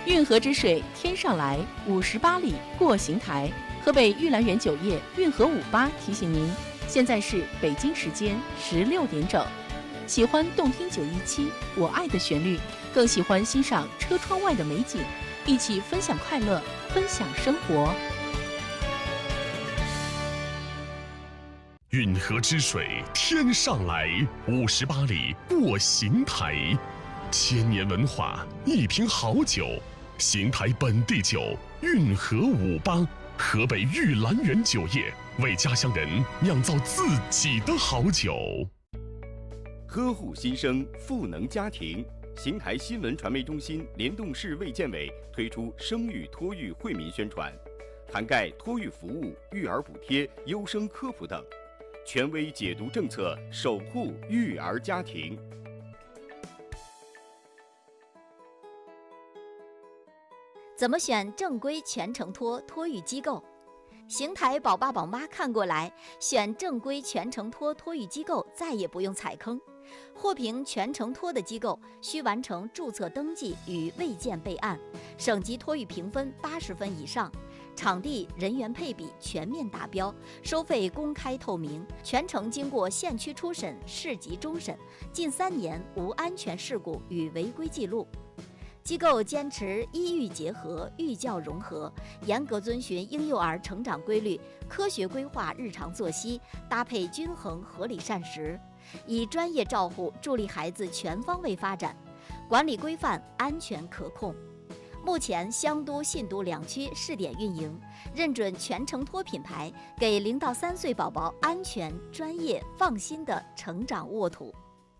运河之水天上来，58里过邢台。河北玉兰园酒业运河58提醒您，现在是北京时间16点整。喜欢动听917我爱的旋律，更喜欢欣赏车窗外的美景，一起分享快乐，分享生活。 运河之水天上来，58里过邢台。千年文化，一瓶好酒，邢台本地酒运河58，河北玉兰园酒业为家乡人酿造自己的好酒。 呵护新生，赋能家庭。邢台新闻传媒中心联动市卫健委推出生育托育惠民宣传，涵盖托育服务、育儿补贴、优生科普等，权威解读政策，守护育儿家庭。 怎么选正规全程托托育机构？邢台宝爸宝妈看过来，选正规全程托托育机构再也不用踩坑。获评全程托的机构需完成注册登记与卫健备案，省级托育评分80分以上，场地人员配比全面达标，收费公开透明，全程经过县区初审、市级终审，近3年无安全事故与违规记录。机构坚持医育结合、育教融合，严格遵循婴幼儿成长规律，科学规划日常作息，搭配均衡合理膳食，以专业照护助力孩子全方位发展，管理规范、安全可控。目前湘都、信都2区试点运营，认准全程托品牌，给0到3岁宝宝安全、专业、放心的成长沃土。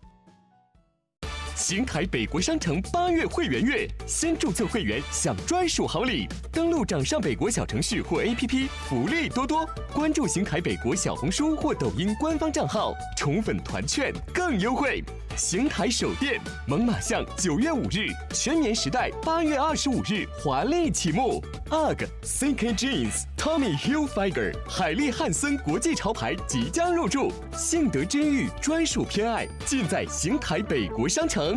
邢台北国商城8月会员月，先注册会员享专属好礼。登录掌上北国小程序或 APP， 福利多多。关注邢台北国小红书或抖音官方账号，宠粉团券更优惠。邢台首店猛犸象9月5日，全棉时代8月25日华丽启幕。UGG、CK Jeans、Tommy Hilfiger、海利汉森国际潮牌即将入驻，幸得真玉专属偏爱，尽在邢台北国商城。